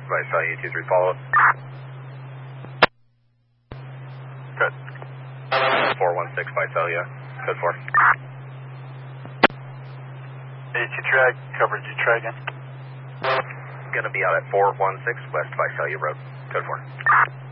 Visalia 23 follow up. Good. 416 Visalia, code 4. AT drag, coverage, you try again. Gonna be out at 416 West Visalia Road, code 4.